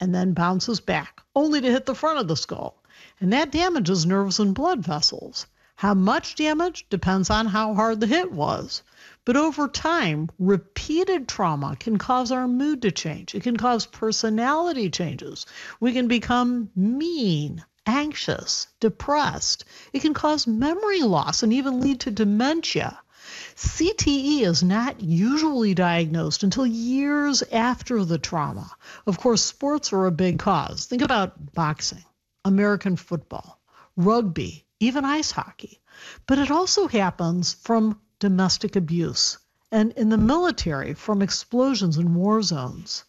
and then bounces back, only to hit the front of the skull. And that damages nerves and blood vessels. How much damage depends on how hard the hit was. But over time, repeated trauma can cause our mood to change. It can cause personality changes. We can become mean, anxious, depressed. It can cause memory loss and even lead to dementia. CTE is not usually diagnosed until years after the trauma. Of course, sports are a big cause. Think about boxing, American football, rugby, even ice hockey. But it also happens from domestic abuse and in the military from explosions in war zones.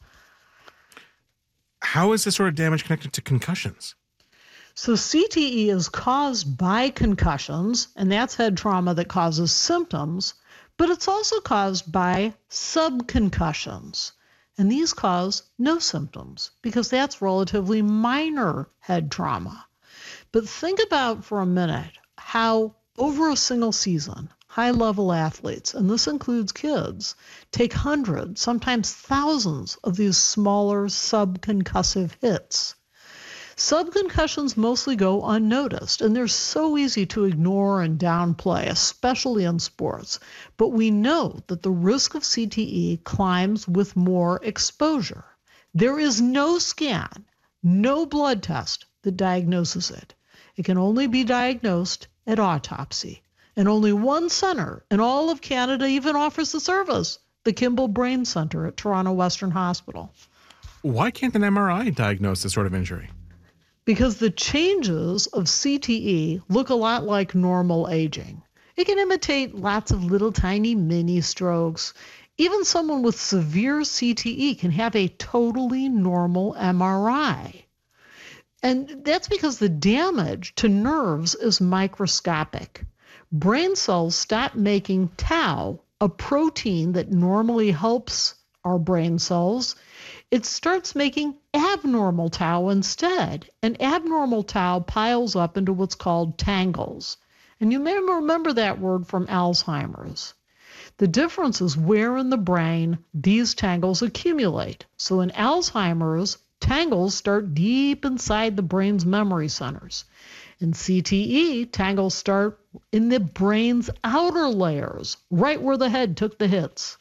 How is this sort of damage connected to concussions? So CTE is caused by concussions, and that's head trauma that causes symptoms, but it's also caused by subconcussions. And these cause no symptoms because that's relatively minor head trauma. But think about for a minute how over a single season, high-level athletes, and this includes kids, take hundreds, sometimes thousands of these smaller subconcussive hits. Subconcussions mostly go unnoticed, and they're so easy to ignore and downplay, especially in sports. But we know that the risk of CTE climbs with more exposure. There is no scan, no blood test that diagnoses it. It can only be diagnosed at autopsy. And only one center in all of Canada even offers the service, the Kimball Brain Center at Toronto Western Hospital. Why can't an MRI diagnose this sort of injury? Because the changes of CTE look a lot like normal aging. It can imitate lots of little tiny mini strokes. Even someone with severe CTE can have a totally normal MRI. And that's because the damage to nerves is microscopic. Brain cells stop making tau, a protein that normally helps our brain cells. It starts making abnormal tau instead. And abnormal tau piles up into what's called tangles. And you may remember that word from Alzheimer's. The difference is where in the brain these tangles accumulate. So in Alzheimer's, tangles start deep inside the brain's memory centers. In CTE, tangles start in the brain's outer layers, right where the head took the hits.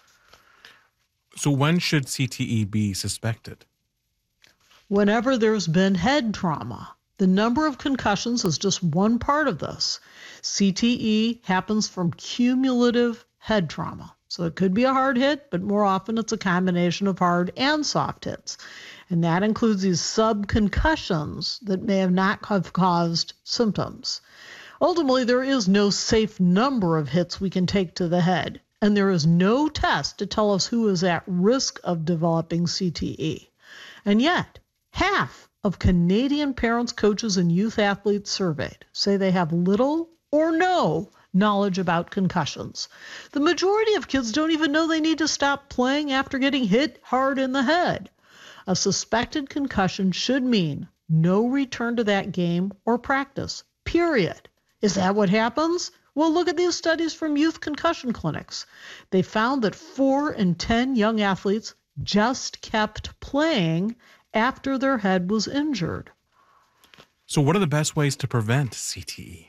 So when should CTE be suspected? Whenever there's been head trauma. The number of concussions is just one part of this. CTE happens from cumulative head trauma. So it could be a hard hit, but more often it's a combination of hard and soft hits. And that includes these subconcussions that may not have caused symptoms. Ultimately, there is no safe number of hits we can take to the head, and there is no test to tell us who is at risk of developing CTE. And yet, half of Canadian parents, coaches, and youth athletes surveyed say they have little or no knowledge about concussions. The majority of kids don't even know they need to stop playing after getting hit hard in the head. A suspected concussion should mean no return to that game or practice, period. Is that what happens? Well, look at these studies from youth concussion clinics. They found that 4 in 10 young athletes just kept playing after their head was injured. So what are the best ways to prevent CTE?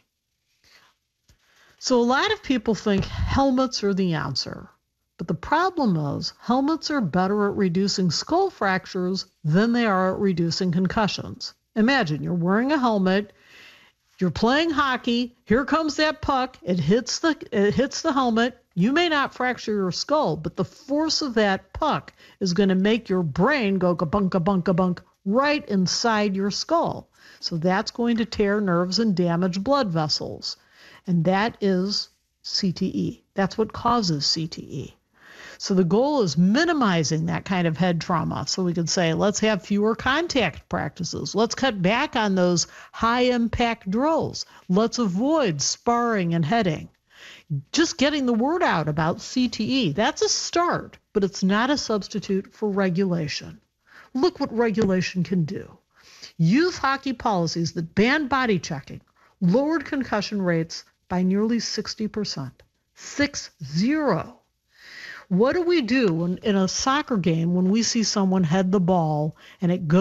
So a lot of people think helmets are the answer. But the problem is helmets are better at reducing skull fractures than they are at reducing concussions. Imagine you're wearing a helmet, you're playing hockey, here comes that puck, it hits the helmet. You may not fracture your skull, but the force of that puck is going to make your brain go kabunk, kabunk, kabunk right inside your skull. So that's going to tear nerves and damage blood vessels. And that is CTE. That's what causes CTE. So the goal is minimizing that kind of head trauma. So we could say, let's have fewer contact practices. Let's cut back on those high-impact drills. Let's avoid sparring and heading. Just getting the word out about CTE, that's a start, but it's not a substitute for regulation. Look what regulation can do. Youth hockey policies that banned body checking lowered concussion rates by nearly 60%. 60. What do we do in a soccer game when we see someone head the ball and it goes